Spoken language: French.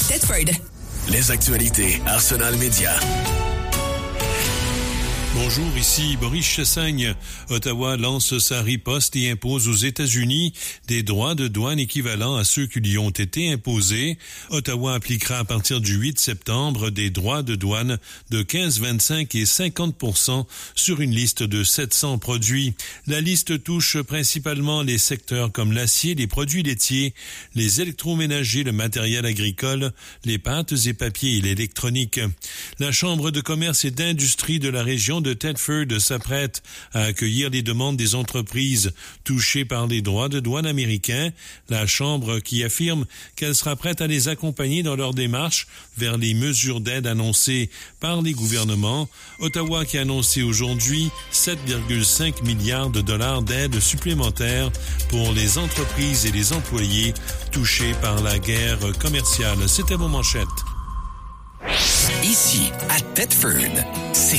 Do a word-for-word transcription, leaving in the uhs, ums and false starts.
Thetford. Les actualités Arsenal Média. Bonjour, ici Boris Chassagne. Ottawa lance sa riposte et impose aux États-Unis des droits de douane équivalents à ceux qui lui ont été imposés. Ottawa appliquera à partir du huit septembre des droits de douane de quinze, vingt-cinq et cinquante pour cent sur une liste de sept cents produits. La liste touche principalement les secteurs comme l'acier, les produits laitiers, les électroménagers, le matériel agricole, les pâtes et papiers et l'électronique. La Chambre de commerce et d'industrie de la région de Thetford s'apprête à accueillir les demandes des entreprises touchées par les droits de douane américains. La Chambre qui affirme qu'elle sera prête à les accompagner dans leur démarche vers les mesures d'aide annoncées par les gouvernements. Ottawa qui a annoncé aujourd'hui sept virgule cinq milliards de dollars d'aide supplémentaires pour les entreprises et les employés touchés par la guerre commerciale. C'était vos manchettes. Ici, à Thetford, c'est